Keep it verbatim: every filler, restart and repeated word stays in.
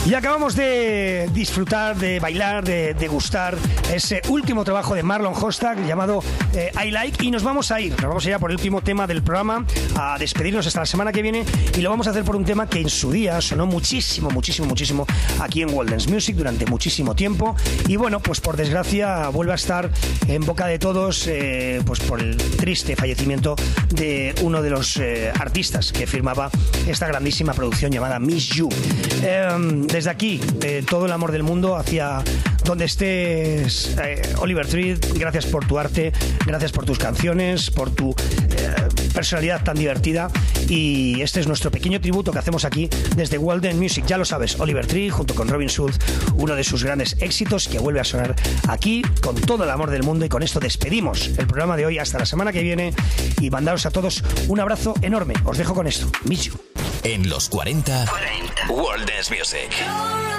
Y acabamos de disfrutar, de bailar, de degustar ese último trabajo de Marlon Hostag llamado eh, I Like, y nos vamos a ir, nos vamos a ir a por el último tema del programa, a despedirnos hasta la semana que viene, y lo vamos a hacer por un tema que en su día sonó muchísimo, muchísimo, muchísimo aquí en World Dance Music durante muchísimo tiempo, y bueno, pues por desgracia vuelve a estar en boca de todos eh, pues por el triste fallecimiento de uno de los eh, artistas que firmaba esta grandísima producción llamada Miss You. Eh, desde aquí, eh, todo el amor del mundo hacia donde estés, eh, Oliver Tree. Gracias por tu arte, gracias por tus canciones, por tu eh, personalidad tan divertida, y este es nuestro pequeño tributo que hacemos aquí desde World Dance Music. Ya lo sabes, Oliver Tree junto con Robin Schulz, uno de sus grandes éxitos que vuelve a sonar aquí con todo el amor del mundo, y con esto despedimos el programa de hoy hasta la semana que viene, y mandaros a todos un abrazo enorme. Os dejo con esto, Miss You. En los cuarenta, World Dance Music.